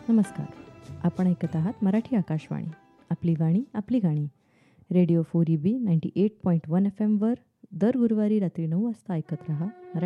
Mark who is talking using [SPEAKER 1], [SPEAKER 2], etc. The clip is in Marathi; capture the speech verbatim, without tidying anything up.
[SPEAKER 1] नमस्कार. आपण ऐकत आहात मराठी आकाशवाणी. आपली वाणी, आपली गाणी. Radio four E B ninety eight point one F एमवर दर गुरुवारी रात्री नऊ वाजता ऐकत रहा. मराठी